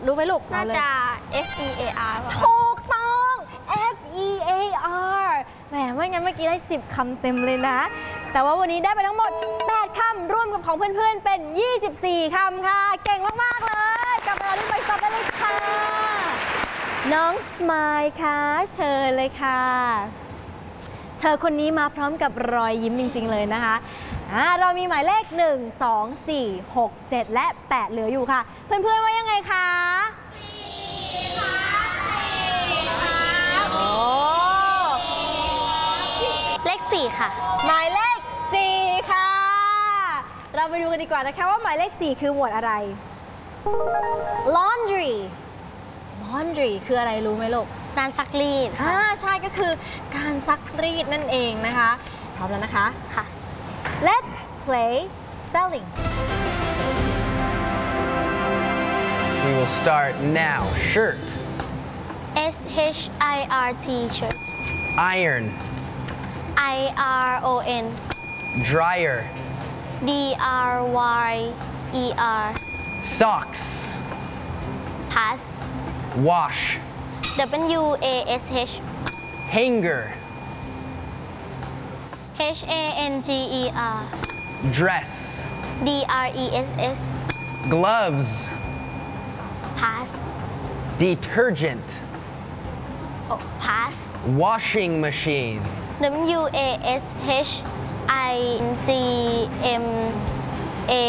รู้ไหมลูกน่าจะ F E A R ถูกต้อง F E A R แหมไม่งั้นเมื่อกี้ได้10 คำเต็มเลยนะแต่ว่าวันนี้ได้ไปทั้งหมด8 คำร่วมกับของเพื่อนๆเป็น24 คำค่ะเก่งมากๆเลยกลับมาที่ไปสอบได้เลยค่ะน้องสมายค่ะเชิญเลยค่ะเธอคนนี้มาพร้อมกับรอยยิ้มจริงๆเลยนะคะเรามีหมายเลข1 2 4 6 7 และ 8 เหลืออยู่ค่ะเพื่อนๆว่ายังไงคะ4ครับ4ครับโอ้เลข4ค่ะหมายเลข4ค่ะเราไปดูกันดีกว่านะคะว่าหมายเลข4คือหมวดอะไร laundry laundry คืออะไรรู้ไหมลูกการซักรีดใช่ก็คือการซักรีดนั่นเองนะคะพร้อมแล้วนะคะค่ะ Let's play spelling We will start now. Shirt. S H I R T shirt. Iron. I R O N. Dryer. D R Y E R. Socks. Pass. Wash. W A S H. Hanger. H A N G E R. Dress. D R E S S. Gloves. Pass. Detergent. Oh, pass. Washing machine. W A S H I G M A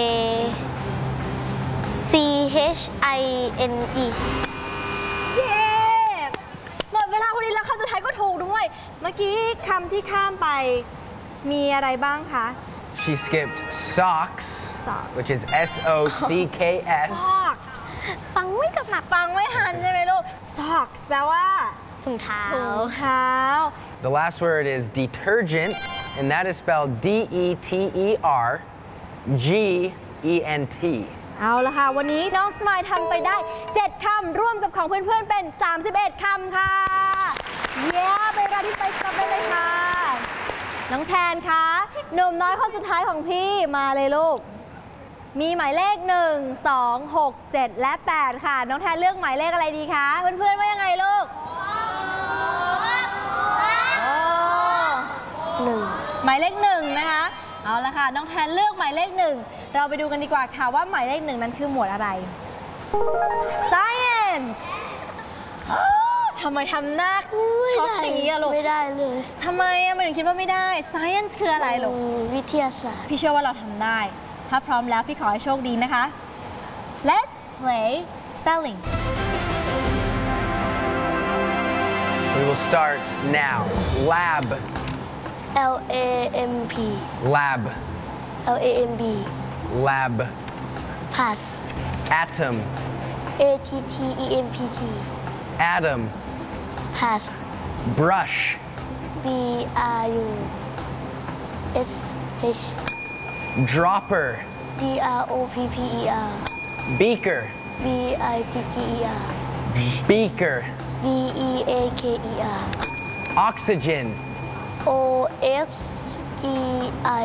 C H I N E เย้หมดเวลาพอดีแล้วคำสุดท้ายก็ถูกด้วยเมื่อกี้คำที่ข้ามไปมีอะไรบ้างคะ She skipped socks, which is S-O-C-K-S. socks ฟังไม่กับหนักฟังไม่ทันใช่ไหมลูก socks แปลว่าถุงเท้าถุงเท้า The last word is detergent, and that is spelled D-E-T-E-R-G-E-N-T. เอาละค่ะวันนี้น้องสมายทำไปได้7 คำร่วมกับของเพื่อนๆเป็น31 คำค่ะเย้ไปเวลาที่ไปสอบได้เลยค่ะน้องแทนคะหนุ่มน้อยคนสุดท้ายของพี่มาเลยลูกมีหมายเลข1 2 6 7 และ 8 ค่ะน้องแทนเลือกหมายเลขอะไรดีคะเพื่อนๆว่ายังไงลูก1หมายเลข1นะคะเอาละค่ะน้องแทนเลือกหมายเลข1เราไปดูกันดีกว่าค่ะว่าหมายเลข1นั้นคือหมวดอะไร Science ทำไมทำหน้าช็อกอย่างนี้อะลูกไม่ได้เลยทำไมอะมันถึงคิดว่าไม่ได้ Science คืออะไรลูกวิทยาศาสตร์พี่เชื่อว่าเราทำได้ถ้าพร้อมแล้วพี่ขอให้โชคดีนะคะ Let's play spelling We will start now. Lab. L A M P Lab. L A M B Lab. Pass Atom. A T T E M P T Atom. Pass Brush. B R U S H Dropper. D R O P P E R Beaker. B I T T E R Beaker. B E A K E R Oxygen. O X G I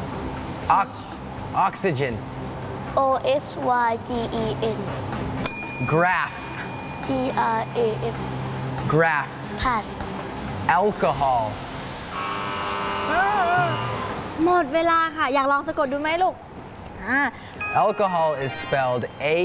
Oxygen. O S Y G E N Graph. G R A F Graph. Pass Alcohol. หมดเวลาค่ะอยากลองสะกดดูไหมลูก Alcohol is spelled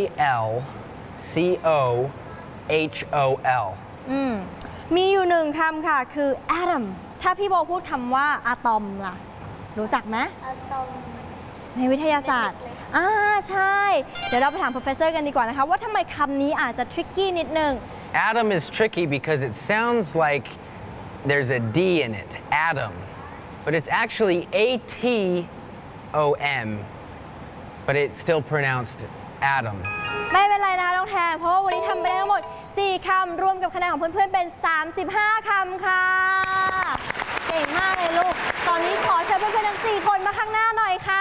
A-L-C-O-H-O-L. มีอยู่1 คำค่ะคือ atom ถ้าพี่โบพูดคำว่าอะตอมล่ะรู้จักไหมอะตอมในวิทยาศาสตร์ใช่เดี๋ยวเราไปถาม professor กันดีกว่านะคะว่าทำไมคำนี้อาจจะ tricky นิดนึง Atom is tricky because it sounds like there's a D in it, atom, but it's actually A-T-O-M, but it's still pronounced atom. ไม่เป็นไรนะคะน้องแทนเพราะว่าวันนี้ทำไปได้ทั้งหมด4 คำรวมกับคะแนนของเพื่อนๆเป็น35 คำค่ะเก่งมากเลยลูกตอนนี้ขอเชิญเพื่อนๆทั้ง4 คนมาข้างหน้าหน่อยค่ะ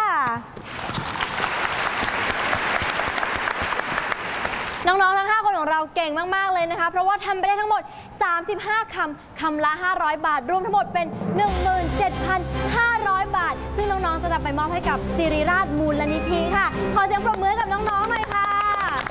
น้องๆทั้ง5 คนของเราเก่งมากๆเลยนะคะเพราะว่าทำไปได้ทั้งหมด35 คำคำละ500 บาทรวมทั้งหมดเป็น 17,500 บาทซึ่งน้องๆจะนำไปมอบให้กับศิริราชมูลนิธิค่ะขอเสียงปรบมือให้กับน้องๆหน่อย